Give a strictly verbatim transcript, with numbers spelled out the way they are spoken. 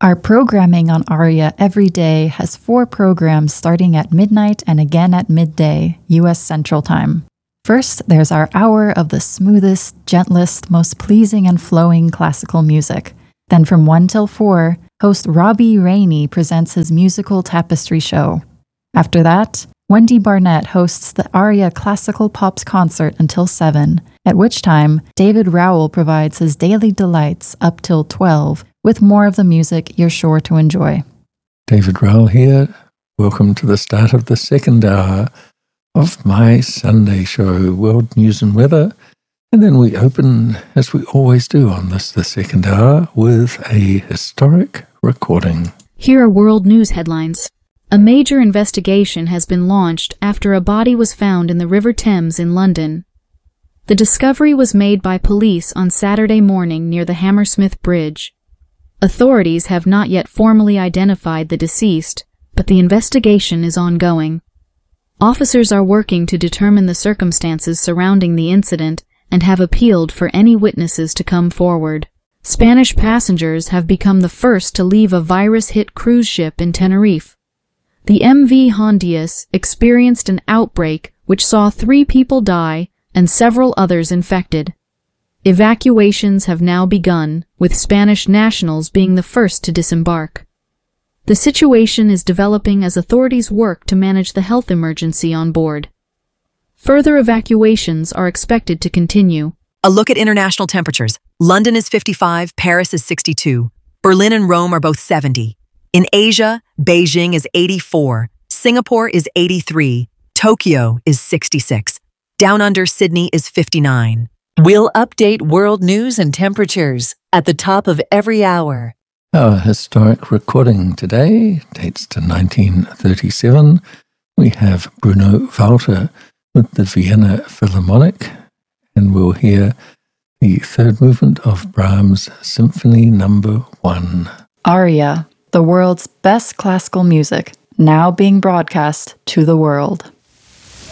Our programming on Aria every day has four programs starting at midnight and again at midday, U S Central Time. First, there's our hour of the smoothest, gentlest, most pleasing and flowing classical music. Then from one till four, host Robbie Rainey presents his musical tapestry show. After that, Wendy Barnett hosts the Aria Classical Pops concert until seven, at which time David Rowell provides his daily delights up till twelve, with more of the music you're sure to enjoy. David Rowell here. Welcome to the start of the second hour of my Sunday show, World News and Weather. And then we open, as we always do on this, the second hour, with a historic recording. Here are world news headlines. A major investigation has been launched after a body was found in the River Thames in London. The discovery was made by police on Saturday morning near the Hammersmith Bridge. Authorities have not yet formally identified the deceased, but the investigation is ongoing. Officers are working to determine the circumstances surrounding the incident and have appealed for any witnesses to come forward. Spanish passengers have become the first to leave a virus-hit cruise ship in Tenerife. The M V Hondias experienced an outbreak which saw three people die and several others infected. Evacuations have now begun, with Spanish nationals being the first to disembark. The situation is developing as authorities work to manage the health emergency on board. Further evacuations are expected to continue. A look at international temperatures. London is fifty-five, Paris is sixty-two. Berlin and Rome are both seventy. In Asia, Beijing is eighty-four. Singapore is eighty-three. Tokyo is sixty-six. Down under, Sydney is fifty-nine. We'll update world news and temperatures at the top of every hour. Our historic recording today dates to nineteen thirty-seven. We have Bruno Walter with the Vienna Philharmonic, and we'll hear the third movement of Brahms' Symphony Number One. Aria, the world's best classical music, now being broadcast to the world.